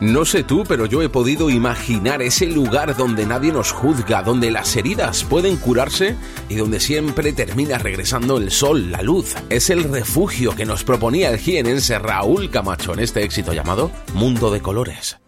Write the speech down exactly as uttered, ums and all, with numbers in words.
No sé tú, pero yo he podido imaginar ese lugar donde nadie nos juzga, donde las heridas pueden curarse y donde siempre termina regresando el sol, la luz. Es el refugio que nos proponía el jienense Raúl Camacho en este éxito llamado Mundo de Colores.